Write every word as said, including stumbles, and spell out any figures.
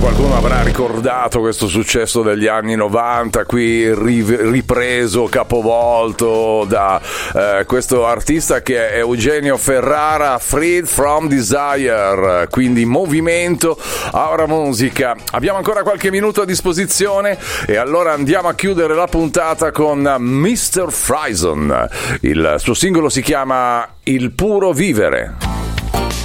qualcuno avrà ricordato questo successo degli anni novanta, qui ripreso, capovolto da eh, questo artista che è Eugenio Ferrara, Freed from Desire, quindi movimento, ora musica. Abbiamo ancora qualche minuto a disposizione e allora andiamo a chiudere la puntata con mister Frison. Il suo singolo si chiama Il puro vivere.